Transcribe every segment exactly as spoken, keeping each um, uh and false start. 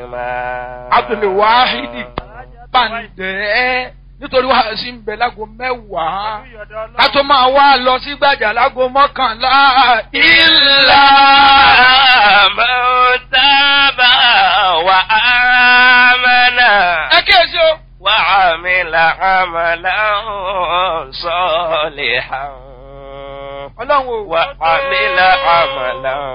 Abdul Wahid Bande nítorí wàá sí ń bẹ lágo mẹ́wàá ká tó máa wá lọ sí gbàjà lágo mọ́kànlá. Illa man taba wa amana. Ẹ kíyèsí o. Wa amila amalan salihan. Ọlọ́run o. Wa amila amalan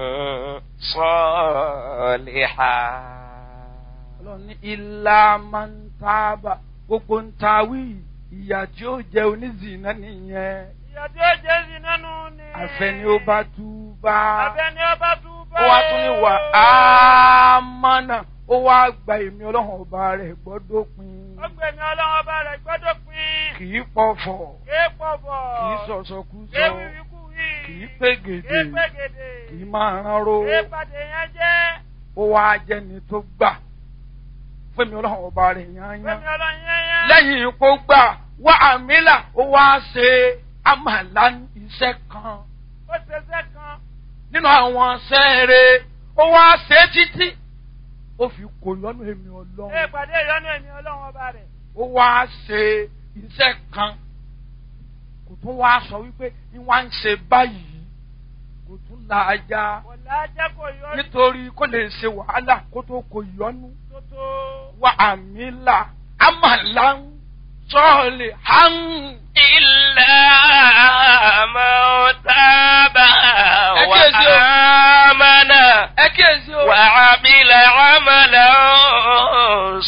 salihan. Ọlọ́run ní illa man taba. Gbogbo ń ta wí ìyà tí ó jẹ onízìnnà nìyẹn. Ìyà tí ó jẹ zìnnà nù ni. Àfẹ́ni ó bá túbá. Àfẹ́ni ó bá túbá. Ó wá tún ní wà á mọ́nà. Ó wá gba èmi ọlọ́run ọba rẹ̀ gbọ́dọ̀ pin. Ó gba èmi ọlọ́run ọba rẹ̀ gbọ́dọ̀ pin. Kì í pọ̀fọ̀. Kì í pọ̀fọ̀. Kì í sọ̀sọ̀kúsọ. Kì í wíwíkúwí. Kì í pégede. Kì í pégede. Kì í máa ránró. Kì í pàdé yẹn jẹ́. Ó wá jẹ́ni tó gbà. Fẹ́mi ọlọ́run ọba rẹ̀ yányán. Fẹ́mi ọlọ́run yányán. Lẹ́yìn ipò gbà wá àmìlà ó wá ṣe àmàlà iṣẹ́ kan. Ó ṣe iṣẹ́ kan. Nínú àwọn sẹ́ẹ̀rẹ̀ ó wá ṣe títí ó fi kò lọ́nà èmi ọlọ́run. Ẹ pàdé ìyọ́nú èmi ọlọ́run ọba rẹ̀. Ó wá ṣe iṣẹ́ kan kò tún wá sọ wípé ní wá ń ṣe báyìí kò tún la ajá. Kò lájá kò yọ́nú. Nítorí kó lè ṣe wàhálà kó tó kò yọ́nú. Tótó. Wà àmìlà àmàlà sọ́ọ̀lì hàn. Illa man taba wa amana. Ẹ kíyèsí o. Wa amila amalan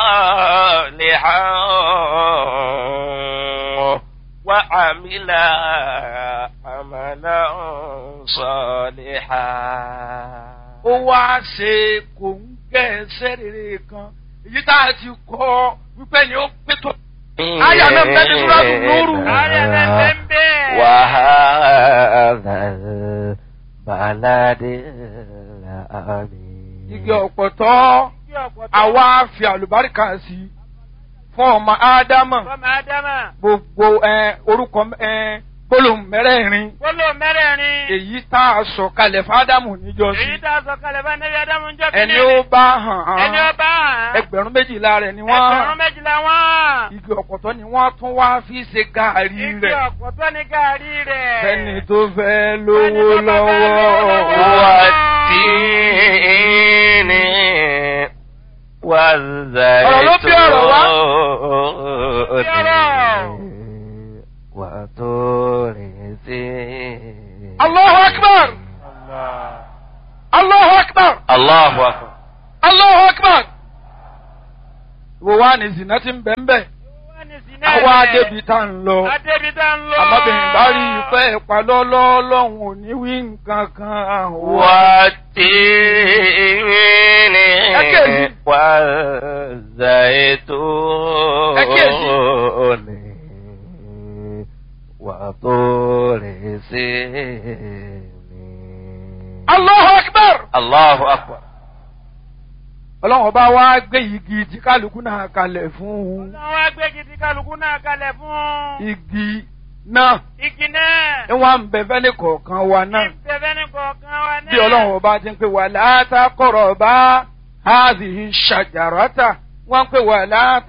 salihan. Wa amila amalan salihan. Ó wá ṣe kò ń gẹ́ ẹsẹ̀ rere kan èyí tá a ti kọ́ wípé ni ó pé tó. Aya náà bẹ́ẹ̀ ni Súrátù Núrù. Aya náà bẹ́ẹ̀ ń bẹ́ẹ̀. Wa hadhal baladil amin. Igi ọ̀pọ̀tọ́ àwa fi àlùbáríkà sí fún ọmọ Ádámà. Fọ́mọ Ádámà. Gbogbo orúkọ gbólóhùn mẹ́rẹ̀ẹ̀rin. Gbólóhùn mẹ́rẹ̀ẹ̀rin. Èyí tá a sọ kalẹ̀ fún Ádámù níjọ́sí. Èyí tá a sọ kalẹ̀ fún Ádámù níjọ́sí. Ẹni ó bá hàn án. Ẹni ó bá hàn án. Ẹgbẹ̀rún méjìlá rẹ̀ ni wọ́n. Ẹgbẹ̀rún méjìlá wọ́n. Igi ọ̀pọ̀tọ́ ni wọ́n tún wá fi ṣe gàárì rẹ̀. Igi ọ̀pọ̀tọ́ ni gàárì rẹ̀. Fẹ́ni tó fẹ́ lówó lọ́wọ́. Wà tíìnì wà zàìtò. Ọ̀rọ̀ ló bí ọ̀rọ̀ wá. Wà tó rìn sí. Allahu Akbar. Allahu Akbar. Allahu Akbar. Allahu Akbar. Wo wá ní zina tí ń bẹ ń bẹ. Àwa adébi tá ń lọ. Adébi tá ń lọ. Àmọ́bìnrin bá rí ìfẹ́ ìpalọ́lọ́ lọ́hùn ò ní wí nǹkan kan. Wà tíìnì wà zàìtò. Ẹ kíyèsí. Wà tó rìn sí. Allahu Akbar. Allahu Akbar. Ọlọ́run ọba wá gbé igi tí kálukú náà kalẹ̀ fún un. Ọlọ́run wá gbé igi tí kálukú náà kalẹ̀ fún un. Igi náà. Igi náà. Ní wọ́n ń bẹ fẹ́ni kọ̀ọ̀kan wa náà. Ní bẹ fẹ́ni kọ̀ọ̀kan wa náà. Bí Ọlọ́run ọba ti ń pè wà látàkọ̀rọ̀ bá hadhihi shajarata. Wọ́n ń pè wà látàkọ̀rọ̀.